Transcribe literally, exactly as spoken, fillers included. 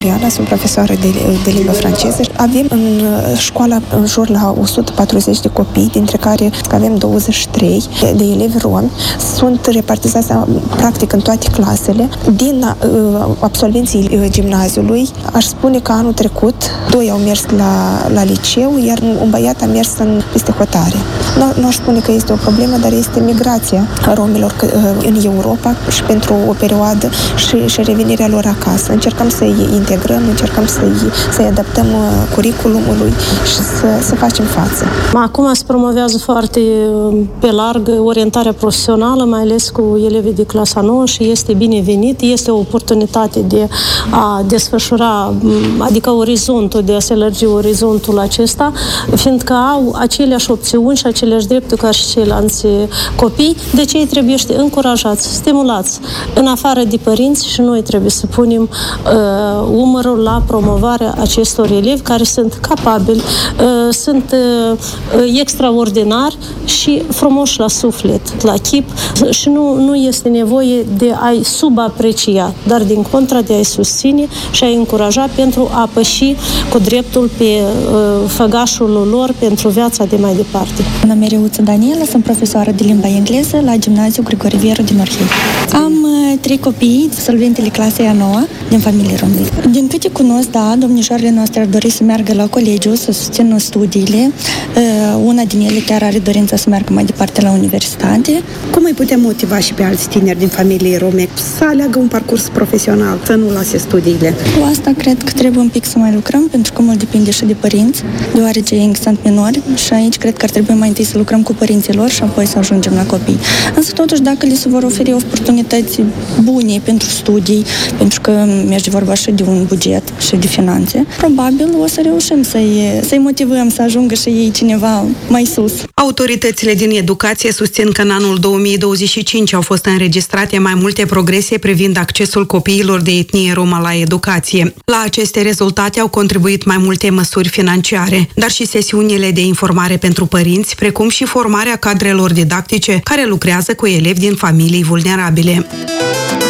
Iana, sunt profesoară de, de limbă franceză. Avem în școala în jur la o sută patruzeci de copii, dintre care avem douăzeci și trei de elevi romi. Sunt repartizați practic în toate clasele. Din uh, absolvenții gimnaziului, aș spune că anul trecut doi au mers la, la liceu, iar un băiat a mers în peste hotare. Nu, nu aș spune că este o problemă, dar este migrația romilor uh, în Europa și pentru o perioadă și, și revenirea lor acasă. Încercăm să-i integrăm, încercăm să-i, să-i adaptăm curriculumului și să, să facem față. Acum se promovează foarte pe larg orientarea profesională, mai ales cu elevii de clasa nouă și este binevenit, este o oportunitate de a desfășura, adică orizontul, de a se lărgi orizontul acesta, fiindcă au aceleași opțiuni și aceleași drepturi ca și ceilalți copii, de ce ei trebuie încurajați, stimulați, în afară de părinți, și noi trebuie să punem uh, umărul la promovarea acestor elevi care sunt capabili, uh, sunt uh, extraordinari și frumoși la suflet, la chip și nu, nu este nevoie de a-i subaprecia, dar din contra de a-i susține și a-i încuraja pentru a păși cu dreptul pe uh, făgașul lor pentru viața de mai departe. Mă numesc Reuță Daniela, sunt profesoară de limba engleză la Gimnaziul Grigore Vieru din Orhei. Am uh, trei copii, absolventele clasei a noua, din familie română. Din câte cunosc, da, domnișoarele noastre ar dori să meargă la colegiu, să susțină studiile. Uh, una din ele chiar are dorința să meargă mai departe la universitate. Cum îi putem motiva și pe alți tineri din familie rome să aleagă un parcurs profesional, să nu lase studiile? Cu asta cred că trebuie un pic să mai lucrăm, pentru că mult depinde și de părinți, deoarece ei sunt minori și aici cred că ar trebui mai întâi să lucrăm cu părinții lor și apoi să ajungem la copii. Însă totuși, dacă li se vor oferi oportunități bune pentru studii, pentru că merge vorba și de un buget și de finanțe, probabil o să reușim să-i, să-i motivăm să ajungă și ei cineva mai sus. Autoritățile din educație susțin că în anul două mii douăzeci și cinci au fost înregistrate mai multe progrese privind accesul copiilor de etnie romă la educație. La aceste rezultate au contribuit mai multe măsuri financiare, dar și sesiunile de informare pentru părinți, precum și formarea cadrelor didactice care lucrează cu elevi din familii vulnerabile.